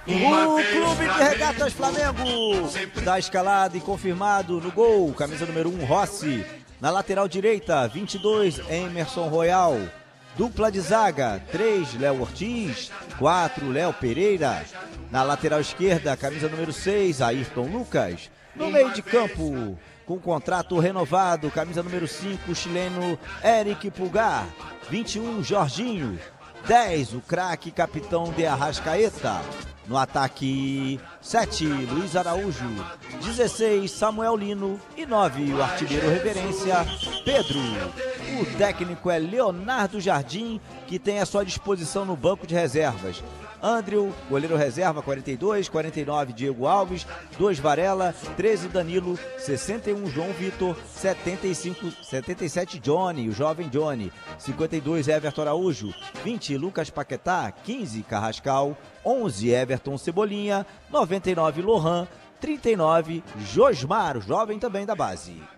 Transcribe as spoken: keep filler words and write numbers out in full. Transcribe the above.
O Clube de Regatas Flamengo está escalado e confirmado no gol. Camisa número um, Rossi. Na lateral direita, vinte e dois, Emerson Royal. Dupla de zaga, três, Léo Ortiz. quatro, Léo Pereira. Na lateral esquerda, camisa número seis, Ayrton Lucas. No meio de campo, com contrato renovado, camisa número cinco, o chileno Eric Pulgar. vinte e um, Jorginho. dez, o craque capitão de Arrascaeta. No ataque, sete, Luiz Araújo. dezesseis, Samuel Lino. E nove, o artilheiro reverência, Pedro. O técnico é Leonardo Jardim, que tem à sua disposição no banco de reservas Andrew, goleiro reserva, quarenta e dois, quarenta e nove, Diego Alves, dois, Varela, treze, Danilo, sessenta e um, João Vitor, setenta e cinco, setenta e sete, Johnny, o jovem Johnny, cinquenta e dois, Everton Araújo, vinte, Lucas Paquetá, quinze, Carrascal, onze, Everton Cebolinha, noventa e nove, Lohan, trinta e nove, Josmar, o jovem também da base.